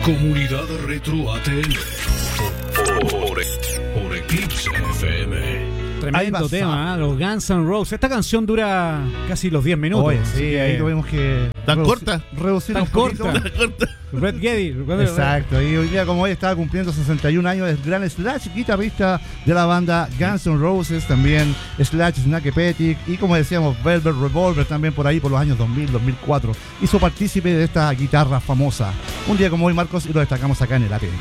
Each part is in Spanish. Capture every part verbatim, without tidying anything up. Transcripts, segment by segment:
Comunidad Retro A T L por, por Eclipse F M. Tremendo tema, ¿eh? Los Guns N' Roses. Esta canción dura casi los diez minutos. Oye, sí, que... ahí tuvimos que... ¿Tan reducir, corta? Reducir Tan un poquito. corta. Tan corta. Red Geddy. Exacto, y hoy día como hoy estaba cumpliendo sesenta y un años el gran Slash, guitarrista de la banda Guns N' Roses, también Slash Snake Petty y como decíamos Velvet Revolver también por ahí por los años dos mil, dos mil cuatro, hizo partícipe de esta guitarra famosa. Un día como hoy, Marcos, y lo destacamos acá en el A T M.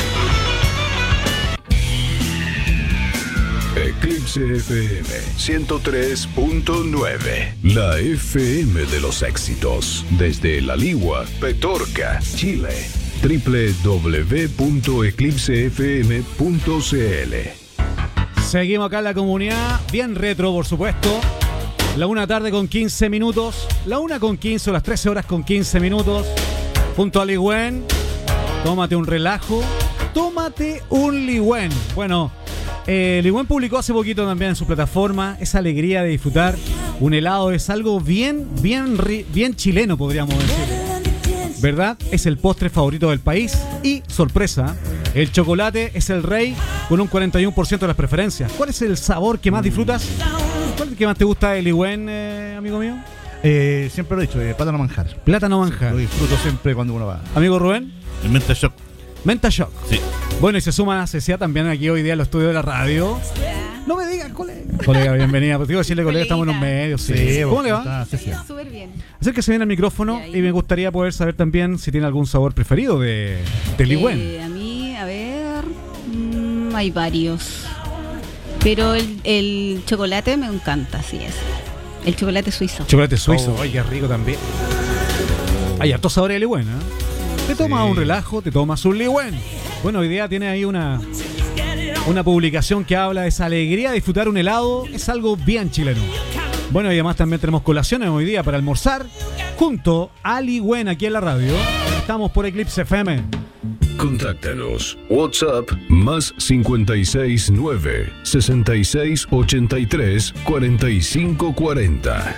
Eclipse F M ciento tres punto nueve, la F M de los éxitos, desde La Ligua, Petorca, Chile. doble u doble u doble u punto eclipse f m punto c l. Seguimos acá en la comunidad, bien retro por supuesto. La una tarde con quince minutos, la una con quince o las trece horas con quince minutos. Junto a Ligüen, tómate un relajo, tómate un Ligüen. Bueno, Eh, Ligüen publicó hace poquito también en su plataforma esa alegría de disfrutar un helado. Es algo bien, bien, bien chileno, podríamos decir, ¿verdad? Es el postre favorito del país y, sorpresa, el chocolate es el rey con un cuarenta y uno por ciento de las preferencias. ¿Cuál es el sabor que más disfrutas? ¿Cuál es el que más te gusta de Ligüen, eh, amigo mío? Eh, siempre lo he dicho, eh, plátano manjar. Plátano manjar. Lo disfruto siempre cuando uno va. Amigo Rubén. El Menta Shock. Menta Shock. Sí. Bueno, y se suma a Cecia también aquí hoy día en los estudios de la radio. No me digas, colega. Colega, bienvenida. Pues digo decirle, colega, estamos en un medio. Sí. Sí, ¿cómo le va? Súper bien. Acérquese bien al micrófono y, y me gustaría poder saber también si tiene algún sabor preferido de, de Ligüen. Eh, a mí, a ver, mmm, hay varios. Pero el, el chocolate me encanta, sí es. El chocolate suizo. Chocolate suizo, oh, ay, qué rico también. Hay hartos sabores de Ligüen, ¿eh? Te tomas sí. un relajo, te tomas un Ligüen. Bueno, hoy día tiene ahí una una publicación que habla de esa alegría de disfrutar un helado. Es algo bien chileno. Bueno, y además también tenemos colaciones hoy día para almorzar junto a Ligüen aquí en la radio. Estamos por Eclipse F M. Contáctanos. WhatsApp más cincuenta y seis nueve, sesenta y seis ochenta y tres, cuarenta y cinco cuarenta.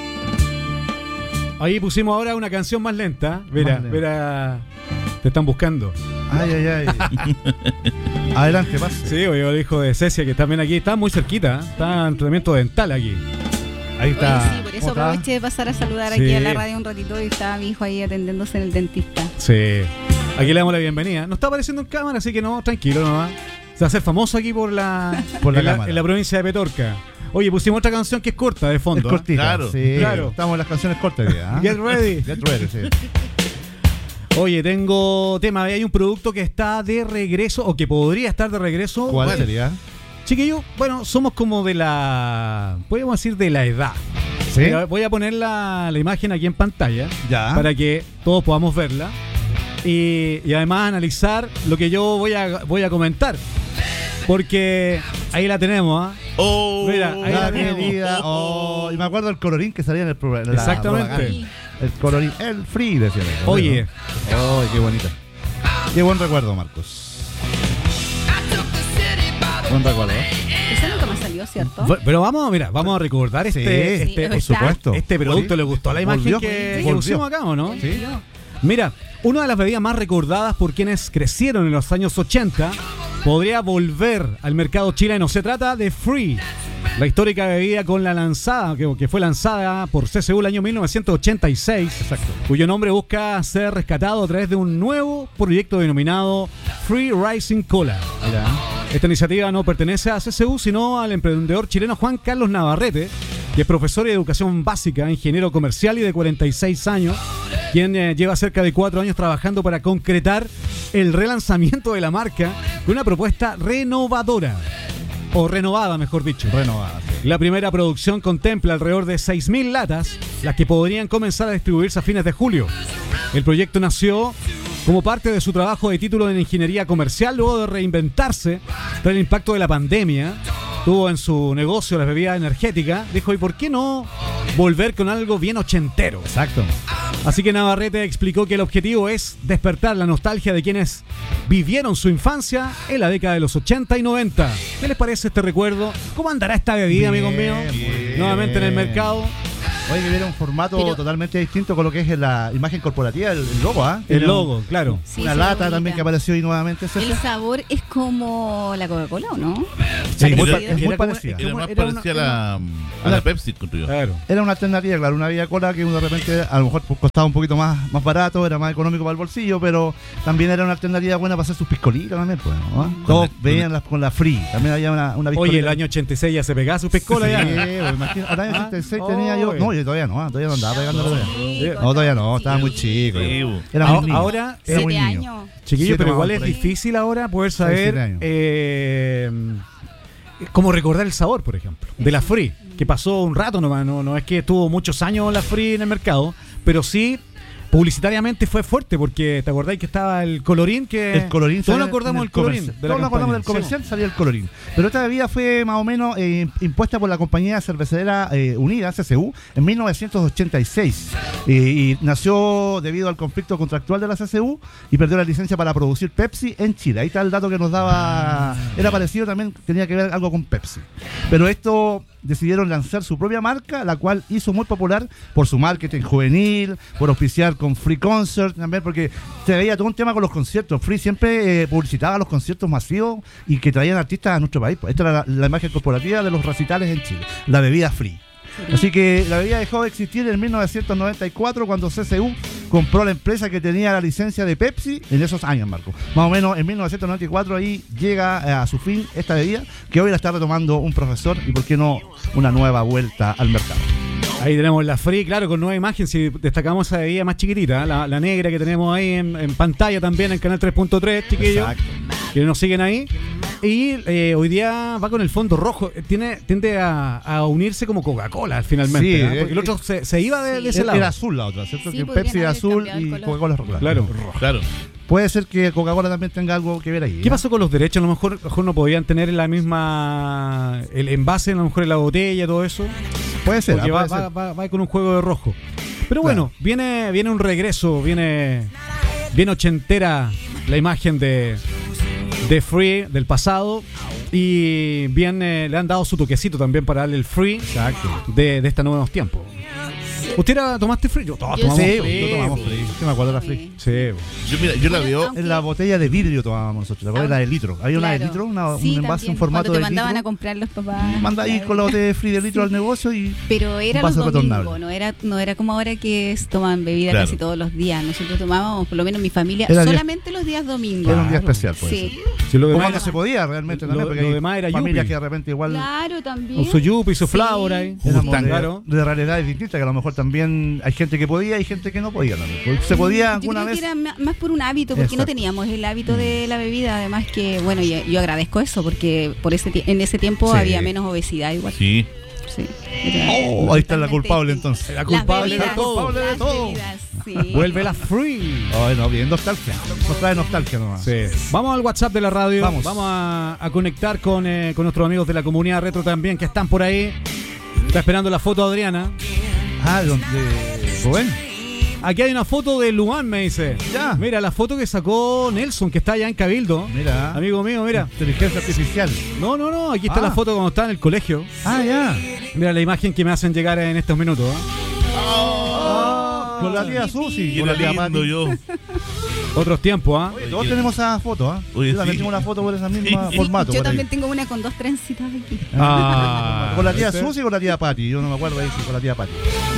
Ahí pusimos ahora una canción más lenta. Mira, mira. Te están buscando. Ay, ay, ay. Adelante, pase. Sí, oye, el hijo de Cecia, que también aquí está muy cerquita. Está en tratamiento dental aquí. Ahí está. Oye, sí, por eso ¿Otra? aproveché de pasar a saludar Sí. aquí a la radio un ratito y estaba mi hijo ahí atendiéndose en el dentista. Sí. Aquí le damos la bienvenida. No está apareciendo en cámara, así que no, tranquilo nomás. Se va a hacer famoso aquí por la, por la en, la cámara. en la provincia de Petorca. Oye, pusimos otra canción que es corta de fondo. Es cortita. Claro, sí, claro. Estamos en las canciones cortas ya. ¿eh? Get ready. Get ready, sí. Oye, tengo tema. Hay un producto que está de regreso, o que podría estar de regreso. ¿Cuál Bueno, sería? chiquillos, bueno, somos como de la... podemos decir de la edad. ¿Sí? Mira, voy a poner la, la imagen aquí en pantalla Ya. para que todos podamos verla y, y además analizar lo que yo voy a, voy a comentar. Porque ahí la tenemos, ¿eh? Oh, Mira, ahí La la tenemos. querida. Oh, y me acuerdo del colorín que salía en el programa. Exactamente. El colorín, el free, decía. Oye. Oh, qué bonita. Qué buen recuerdo, Marcos. Buen recuerdo, ¿eh? Eso nunca me salió, ¿cierto? Pero vamos, mira, vamos a recordar este, Sí, este, sí, Por está. supuesto. este producto. ¿Le gustó la imagen Volvió. que, que Volvió. pusimos acá o no? Sí. Mira, una de las bebidas más recordadas por quienes crecieron en los años ochenta podría volver al mercado chileno. Se trata de Free, la histórica bebida con la lanzada, que, que fue lanzada por C C U el año mil novecientos ochenta y seis, Exacto. cuyo nombre busca ser rescatado a través de un nuevo proyecto denominado Free Rising Cola. Mira. Esta iniciativa no pertenece a C C U, sino al emprendedor chileno Juan Carlos Navarrete, que es profesor de educación básica, ingeniero comercial y de cuarenta y seis años, quien eh, lleva cerca de cuatro años trabajando para concretar el relanzamiento de la marca con una propuesta renovadora, o renovada, mejor dicho. Renovada. Sí. La primera producción contempla alrededor de seis mil latas, las que podrían comenzar a distribuirse a fines de julio. El proyecto nació como parte de su trabajo de título en ingeniería comercial, luego de reinventarse tras el impacto de la pandemia. Tuvo en su negocio las bebidas energéticas. Dijo, ¿y por qué no volver con algo bien ochentero? Exacto. Así que Navarrete explicó que el objetivo es despertar la nostalgia de quienes vivieron su infancia en la década de los ochenta y noventa. ¿Qué les parece este recuerdo? ¿Cómo andará esta bebida, Bien, amigos míos? bien. Nuevamente en el mercado. Oye, que viene un formato Pero- totalmente distinto con lo que es la imagen corporativa, el, el logo, ¿ah? El Tiene logo, claro. Sí, Una sí, lata bonita. también que apareció ahí nuevamente. César. El sabor es como la Coca-Cola, ¿o no? Sí, La muy, bebida. pa- es muy Era como- parecida. era Era más era una- parecida a la, a una- la Pepsi, encuentro yo. Claro. Era una alternativa, claro, una bebida cola que de repente a lo mejor pues, costaba un poquito más, más barato, era más económico para el bolsillo, pero también era una alternativa buena para hacer sus piscolitas también, pues, ¿no? Todos el- veían las, con la free, también había una, una Oye, el año ochenta y seis ya se pegaba su piscola Sí, ya. pues, imagínate, al año Ah, ochenta y seis tenía yo. oye. No, yo todavía no, ah, todavía no andaba pegando todavía. Sí, No, todavía no, estaba muy sí. chico. Sí, yo. bo. Era muy Ah, niño. ahora, Era muy Siete niño. años. Chiquillos, Siete pero más igual por es ahí. difícil ahora poder Seis, siete saber años. eh, cómo recordar el sabor, por ejemplo, de la Free, que pasó un rato nomás, no, no es que estuvo muchos años la Free en el mercado, pero sí publicitariamente fue fuerte, porque te acordáis que estaba el colorín, que El colorín. todos salía nos acordamos en del el colorín. comercial. de la Todos nos acordamos campaña. del comercial, salía el colorín. Pero esta bebida fue más o menos eh, impuesta por la compañía cervecera eh, unida, C C U, en mil novecientos ochenta y seis. Eh, y nació debido al conflicto contractual de la C C U y perdió la licencia para producir Pepsi en Chile. Ahí está el dato que nos daba. Era parecido también, tenía que ver algo con Pepsi. Pero esto decidieron lanzar su propia marca, la cual hizo muy popular por su marketing juvenil, por auspiciar con Free Concert también, porque se veía todo un tema con los conciertos. Free siempre eh, publicitaba los conciertos masivos y que traían artistas a nuestro país. Esta era la, la imagen corporativa de los recitales en Chile, la bebida Free. Así que la bebida dejó de existir en mil novecientos noventa y cuatro cuando C C U compró la empresa que tenía la licencia de Pepsi en esos años, Marco. Más o menos en mil novecientos noventa y cuatro ahí llega eh, a su fin esta bebida que hoy la está retomando un profesor y por qué no una nueva vuelta al mercado. Ahí tenemos la Free, claro, con nueva imagen. Si destacamos esa bebida más chiquitita, ¿eh? la, la negra que tenemos ahí en, en pantalla también en canal tres punto tres, chiquillos, Exacto. que nos siguen ahí. Y eh, hoy día va con el fondo rojo. Eh, Tiene, tiende a, a unirse como Coca-Cola finalmente, Sí, ¿eh? eh, porque el otro se, se iba de, Sí. de ese Era, lado. era azul la otra, ¿cierto? Sí, que podrían Pepsi es haber azul cambiado el y color. Coca-Cola es roja. Claro. Claro. Puede ser que Coca-Cola también tenga algo que ver ahí. ¿Qué ¿eh? pasó con los derechos? A lo mejor, a lo mejor no podían tener la misma el envase, a lo mejor en la botella, todo eso. Puede ser, Porque ah, va, puede va, ser. va- va con un juego de rojo. Pero bueno, viene, viene un regreso, viene bien ochentera la imagen de, de Free del pasado. Y bien eh, le han dado su toquecito también para darle el Free de, de estos nuevos tiempos. ¿Usted era, tomaste Free? Yo, todos Yo tomamos Sí, Free. yo tomamos Free. Yo me acuerdo de la Free. Sí. Yo, mira, yo la Bueno, veo. aunque- En la botella de vidrio tomábamos nosotros, ¿te acuerdas? La de litro. Había una de Claro. litro, una, Sí, un envase, también, un formato cuando te de mandaban litro. a comprar los papás. Manda ahí claro. con la botella de Free de litro al negocio y Pero era un los vaso domingos, retornable. no era, no era como ahora que s- toman bebida Claro. casi todos los días. Nosotros tomábamos, por lo menos mi familia, Era día- solamente los días domingos. era un día especial, pues. Sí, Si lo Como demás cuando se podía realmente lo- también, porque lo hay demás era familias yupi. que de repente igual claro, también. su yupi, su Sí. flower ahí. éramos Mustang. de, Claro. de realidades distintas, que a lo mejor también hay gente que podía y gente que no podía también. Porque se podía Yo alguna creo vez. que era ma- más por un hábito, porque no Exacto. teníamos el hábito de la bebida. Además que, bueno, yo, yo agradezco eso, porque por ese tie- en ese tiempo Sí. había menos obesidad igual. Sí. Sí, era Oh, ahí está la totalmente culpable distinto. entonces. La Las culpable de bebidas, todo. Culpable de las todo. bebidas, sí. Vuelve la Free. Ay, no, bien nostalgia. Nos trae nostalgia nomás. Sí. Vamos al WhatsApp de la radio. Vamos. a, a conectar con, eh, con nuestros amigos de la comunidad retro también, que están por ahí. Está esperando la foto Adriana. Ah, de, de Rubén. Aquí hay una foto de Luan, me dice. Ya. Mira, la foto que sacó Nelson, que está allá en Cabildo. Mira. Amigo mío, mira. Inteligencia artificial. No, no, no. Aquí está Ah. la foto cuando estaba en el colegio. Ah, ya. Mira la imagen que me hacen llegar en estos minutos. ¿eh? Con la tía Susi. Y Con era la tía lindo Pati. yo. Otros tiempos, ¿ah? Oye, todos tenemos esa foto, ¿ah? Oye, Yo también sí. tengo una foto por ese mismo Sí, formato. yo por ahí. también tengo una con dos trencitas aquí. Ah, Con la tía ¿viste? Susi y con la tía Pati. Yo no me acuerdo ahí si con la tía Pati.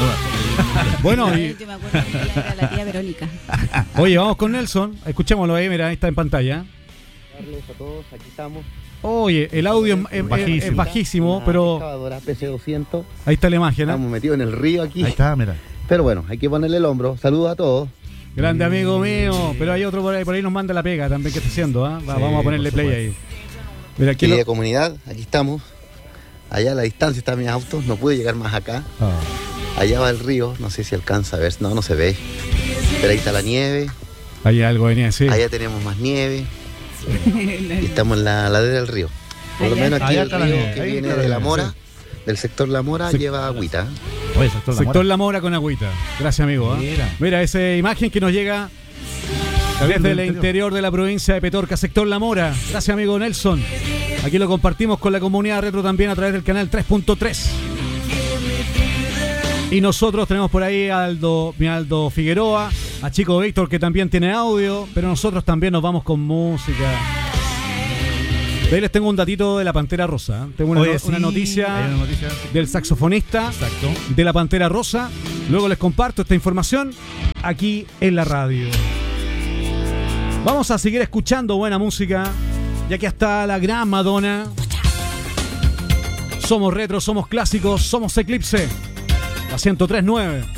Bueno, y, Yo me acuerdo que ella era la tía Verónica. oye, vamos con Nelson. Escuchémoslo ahí, mira, ahí está en pantalla. Darles a todos, aquí estamos. Oye, el audio es, es- Bajísimo. es bajísimo, Una pero excavadora P C doscientos. ahí está la imagen, ¿eh? Estamos metidos en el río aquí. Ahí está, mira. Pero bueno, hay que ponerle el hombro. Saludos a todos. Grande amigo mío. Pero hay otro por ahí, por ahí nos manda la pega también que está haciendo, ¿ah? Va- Sí, Vamos a ponerle por play ahí. Mira, aquí Querida lo... comunidad, aquí estamos. Allá a la distancia están mis autos, no pude llegar más acá. Ah. Allá va el río, no sé si alcanza a ver, no, no se ve. Pero ahí está la nieve, Hay algo venía, sí. allá tenemos más nieve y estamos en la ladera del río. Por lo Allá menos está. aquí Allá el está la río nieve, que ahí viene está la de la nieve, Mora, sí. del sector La Mora, Sí. lleva agüita. Oye, sector La Sector Mora. La Mora con agüita. Gracias, amigo. ¿ah? Mira. Mira, esa imagen que nos llega desde el interior. interior de la provincia de Petorca, sector La Mora. Gracias, amigo Nelson. Aquí lo compartimos con la comunidad retro también a través del canal tres punto tres. Y nosotros tenemos por ahí a Aldo, mi Aldo Figueroa, a Chico Víctor que también tiene audio, pero nosotros también nos vamos con música. De ahí les tengo un datito de la Pantera Rosa. Tengo una, Oye, no- sí, una, noticia hay una noticia. del saxofonista Exacto. de la Pantera Rosa. Luego les comparto esta información aquí en la radio. Vamos a seguir escuchando buena música, ya que está la gran Madonna. Somos retro, somos clásicos, somos Eclipse. La ciento tres punto nueve.